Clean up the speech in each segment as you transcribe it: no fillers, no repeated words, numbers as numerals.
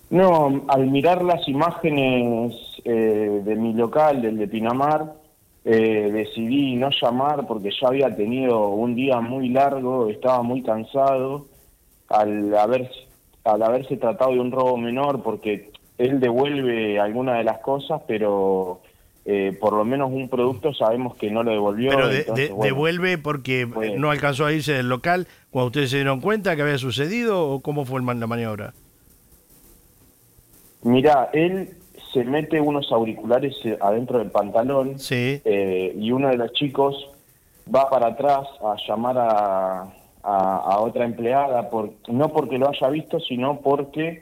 No, al mirar las imágenes de mi local, del de Pinamar, decidí no llamar porque ya había tenido un día muy largo, estaba muy cansado al haber, al haberse tratado de un robo menor, porque él devuelve alguna de las cosas, pero por lo menos un producto sabemos que no lo Pero devolvió, entonces bueno, devuelve porque fue... no alcanzó a irse del local cuando ustedes se dieron cuenta que había sucedido o cómo fue la maniobra. Mirá, él se mete unos auriculares adentro del pantalón, Sí. y uno de los chicos va para atrás a llamar a otra empleada, no porque lo haya visto, sino porque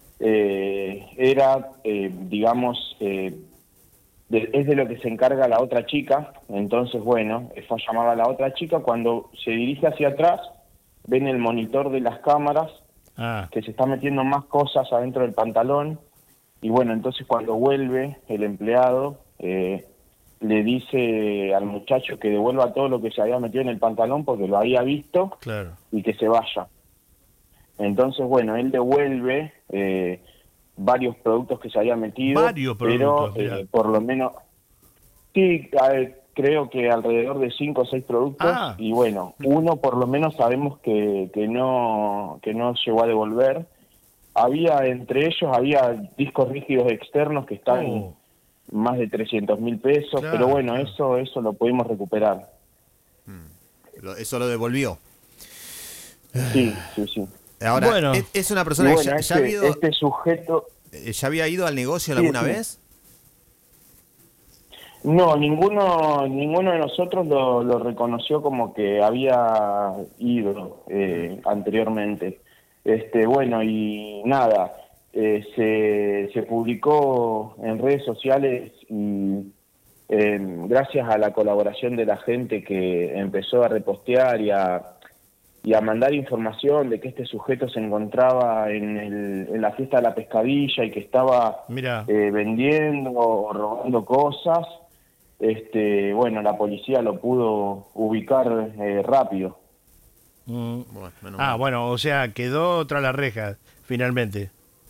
era, digamos, es de lo que se encarga la otra chica. Entonces, bueno, fue a llamar a la otra chica. Cuando se dirige hacia atrás, ven el monitor de las cámaras Ah, que se está metiendo más cosas adentro del pantalón. Y bueno, entonces cuando vuelve el empleado, le dice al muchacho que devuelva todo lo que se había metido en el pantalón porque lo había visto claro. y que se vaya. Entonces, bueno, él devuelve varios productos que se había metido, Varios pero productos, mirá. por lo menos, sí, creo que alrededor de 5 o 6 productos, Ah, y bueno, uno por lo menos sabemos que no llegó a devolver. Había, entre ellos, había discos rígidos externos que están oh, más de 300.000 pesos, pero claro, bueno, claro. eso lo pudimos recuperar. Eso lo devolvió. Sí, sí, sí. Ahora, Bueno, ¿es una Y persona que bueno, este sujeto, ya había ido al negocio sí, alguna sí. vez? No, ninguno de nosotros lo reconoció como que había ido anteriormente. Bueno, y nada, se publicó en redes sociales y gracias a la colaboración de la gente que empezó a repostear y a mandar información de que este sujeto se encontraba en la fiesta de la pescadilla y que estaba mira. vendiendo o robando cosas. Bueno, la policía lo pudo ubicar rápido. Bueno, menos Ah, mal. bueno, o sea, quedó tras las rejas, finalmente.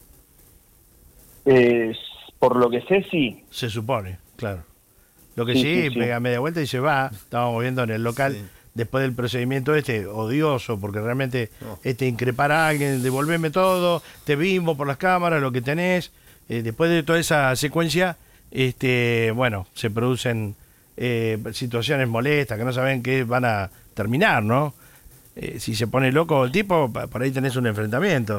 Eh, por lo que sé, sí, Se supone, claro. Lo que sí, sí, sí, sí. pega media vuelta y se va. Estábamos viendo en el local, Sí. después del procedimiento este, odioso, porque realmente No. increpar a alguien, devolveme todo, te vimos por las cámaras, lo que tenés. Después de toda esa secuencia, bueno, se producen situaciones molestas que no saben qué van a terminar, ¿no? Si se pone loco el tipo, por ahí tenés un enfrentamiento.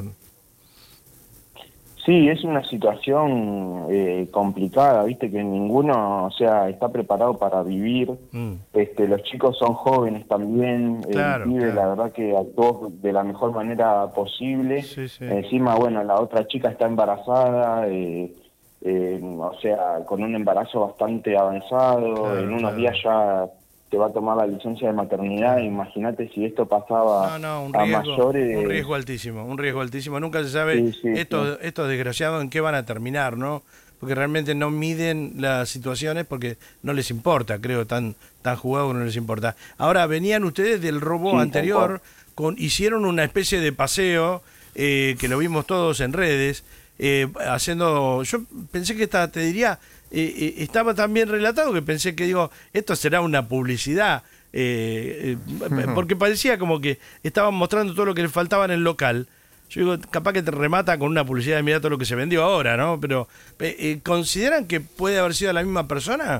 Sí, es una situación complicada, viste que ninguno, o sea, está preparado para vivir. Mm, Los chicos son jóvenes también, el claro, pibe la claro. verdad que actuó de la mejor manera posible. Sí, sí. Encima, bueno, la otra chica está embarazada, o sea, con un embarazo bastante avanzado. En Claro, unos días claro, ya se va a tomar la licencia de maternidad. claro. Imagínate si esto pasaba No, no, a un mayores. riesgo altísimo, un riesgo altísimo. Nunca se sabe Sí, sí, sí. estos desgraciados en qué van a terminar, ¿no? Porque realmente no miden las situaciones porque no les importa, creo, tan jugado que no les importa. Ahora, venían ustedes del robo Sí, tal cual. anterior, hicieron una especie de paseo, que lo vimos todos en redes, haciendo, yo pensé que te diría, estaba tan bien relatado que pensé que digo, esto será una publicidad, porque parecía como que estaban mostrando todo lo que les faltaba en el local. Yo digo, capaz que te remata con una publicidad de mira todo lo que se vendió ahora, ¿no? Pero, ¿consideran que puede haber sido la misma persona?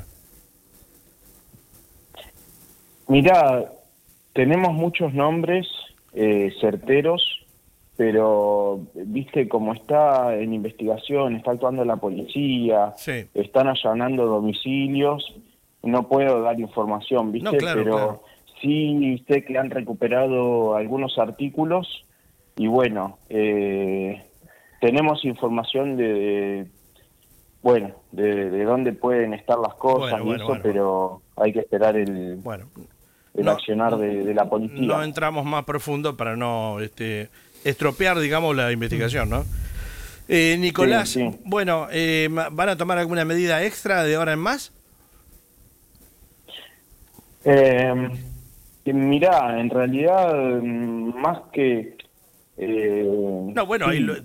Mirá, tenemos muchos nombres certeros, pero viste como está en investigación, está actuando la policía, Sí. están allanando domicilios, no puedo dar información, No, viste, claro, claro. pero sí sé que han recuperado algunos artículos y bueno, tenemos información bueno, de dónde pueden estar las cosas Bueno, y bueno, eso, bueno, bueno. pero hay que esperar el Bueno, no, accionar de la no policía. entramos más profundo para no estropear, digamos, la investigación, ¿no? Sí, Nicolás, sí. bueno, ¿van a tomar alguna medida extra de ahora en más? Eh, Mirá, en realidad, más que... No, bueno, ahí sí,